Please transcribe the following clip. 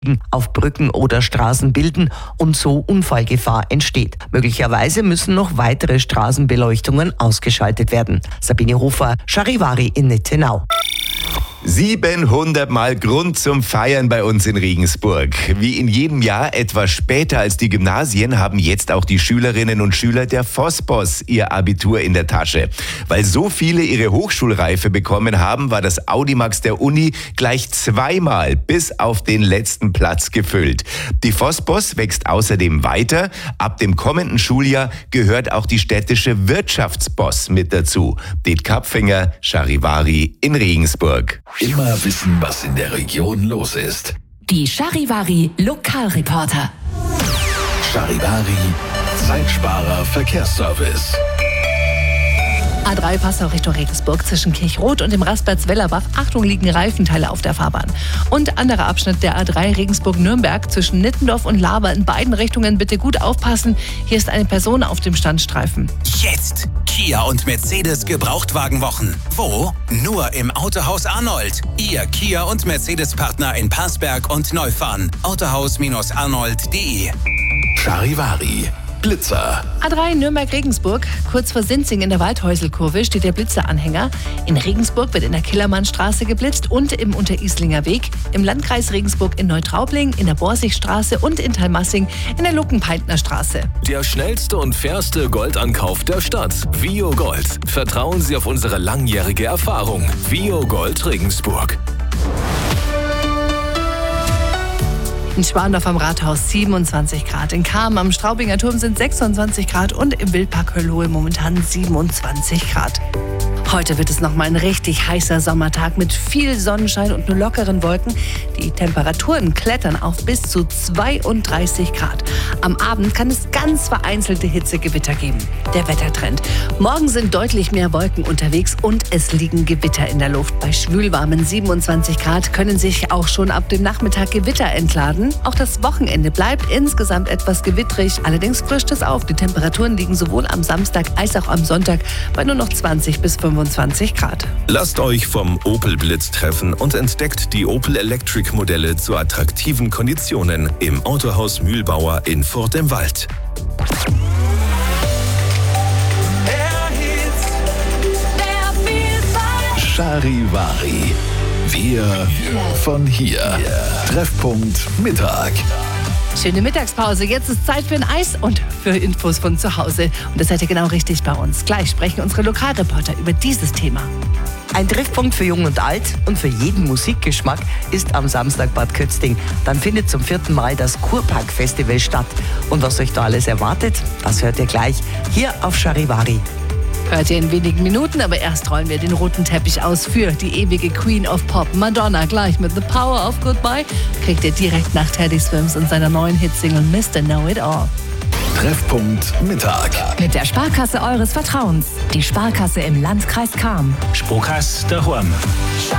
auf Brücken oder Straßen bilden und so Unfallgefahr entsteht. Möglicherweise müssen noch weitere Straßenbeleuchtungen ausgeschaltet werden. Sabine Hofer, Charivari in Nittenau. 700 Mal Grund zum Feiern bei uns in Regensburg. Wie in jedem Jahr, etwas später als die Gymnasien, haben jetzt auch die Schülerinnen und Schüler der Fospos ihr Abitur in der Tasche. Weil so viele ihre Hochschulreife bekommen haben, war das Audimax der Uni gleich zweimal bis auf den letzten Platz gefüllt. Die Fospos wächst außerdem weiter. Ab dem kommenden Schuljahr gehört auch die städtische Wirtschaftsboss mit dazu. Det Kapfinger, Charivari in Regensburg. Immer wissen, was in der Region los ist. Die Charivari Lokalreporter. Charivari Zeitsparer Verkehrsservice. A3 Passau Richtung Regensburg zwischen Kirchroth und dem Rastplatz Wellerbach. Achtung, liegen Reifenteile auf der Fahrbahn. Und anderer Abschnitt der A3 Regensburg-Nürnberg zwischen Nittendorf und Laber in beiden Richtungen bitte gut aufpassen. Hier ist eine Person auf dem Standstreifen. Jetzt Kia und Mercedes Gebrauchtwagenwochen. Wo? Nur im Autohaus Arnold. Ihr Kia und Mercedes Partner in Passberg und Neufahren. Autohaus-arnold.de. Charivari Blitzer. A3 Nürnberg-Regensburg, kurz vor Sinzing in der Waldhäuselkurve steht der Blitzeranhänger. In Regensburg wird in der Killermannstraße geblitzt und im Unterislinger Weg. Im Landkreis Regensburg in Neutraubling, in der Borsigstraße und in Talmassing in der Luckenpeitner Straße. Der schnellste und fairste Goldankauf der Stadt. Vio Gold. Vertrauen Sie auf unsere langjährige Erfahrung. Vio Gold Regensburg. In Schwandorf am Rathaus 27 Grad. In Cham am Straubinger Turm sind 26 Grad und im Wildpark Höllhohe momentan 27 Grad. Heute wird es nochmal ein richtig heißer Sommertag mit viel Sonnenschein und nur lockeren Wolken. Die Temperaturen klettern auf bis zu 32 Grad. Am Abend kann es ganz vereinzelte Hitzegewitter geben. Der Wettertrend. Morgen sind deutlich mehr Wolken unterwegs und es liegen Gewitter in der Luft. Bei schwülwarmen 27 Grad können sich auch schon ab dem Nachmittag Gewitter entladen. Auch das Wochenende bleibt insgesamt etwas gewittrig. Allerdings frischt es auf. Die Temperaturen liegen sowohl am Samstag als auch am Sonntag bei nur noch 20 bis 25 Grad. Lasst euch vom Opel Blitz treffen und entdeckt die Opel Electric Modelle zu attraktiven Konditionen im Autohaus Mühlbauer in Furt im Wald. Charivari. Wir von hier. Treffpunkt Mittag. Schöne Mittagspause. Jetzt ist Zeit für ein Eis und für Infos von zu Hause. Und das seid ihr genau richtig bei uns. Gleich sprechen unsere Lokalreporter über dieses Thema. Ein Treffpunkt für Jung und Alt und für jeden Musikgeschmack ist am Samstag Bad Kötzting. Dann findet zum 4. Mal das Kurpark-Festival statt. Und was euch da alles erwartet, das hört ihr gleich hier auf Charivari. Hört ihr in wenigen Minuten, aber erst rollen wir den roten Teppich aus für die ewige Queen of Pop, Madonna. Gleich mit The Power of Goodbye kriegt ihr direkt nach Teddy Swims und seiner neuen Hitsingle Mr. Know It All. Treffpunkt Mittag. Mit der Sparkasse eures Vertrauens. Die Sparkasse im Landkreis Cham. Sparkasse daheim.